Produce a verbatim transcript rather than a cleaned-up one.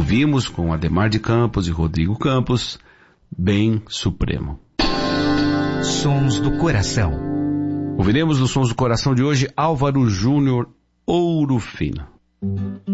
ouvimos com Adhemar de Campos e Rodrigo Campos, Bem Supremo. Sons do Coração. Ouviremos nos Sons do Coração de hoje Álvaro Júnior, Ouro Fino.